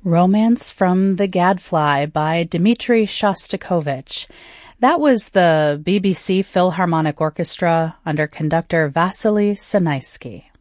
Romance from the Gadfly by Dmitri Shostakovich. That was the BBC Philharmonic Orchestra under conductor Vasily Sinaisky.